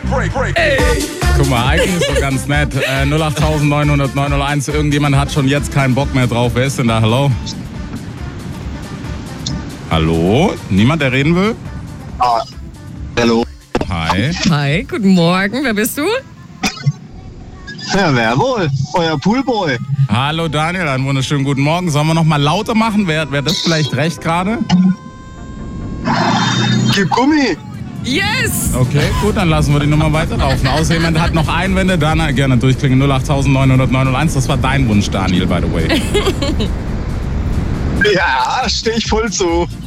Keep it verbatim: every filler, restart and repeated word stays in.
Hey. Guck mal, eigentlich ist so ganz nett. Äh, null acht neun null null neun null eins, irgendjemand hat schon jetzt keinen Bock mehr drauf. Wer ist denn da? Hallo? Hallo? Niemand, der reden will? Ah, hallo. Hi. Hi, guten Morgen. Wer bist du? Ja, wer wohl? Euer Poolboy. Hallo Daniel, einen wunderschönen guten Morgen. Sollen wir noch mal lauter machen? Wäre wär das vielleicht recht gerade? Gib Gummi. Yes! Okay, gut, dann lassen wir die Nummer weiterlaufen. Außer jemand hat noch Einwände, dann gerne durchklingen. null acht neun null null neun null eins, das war dein Wunsch, Daniel, by the way. Ja, steh ich voll zu.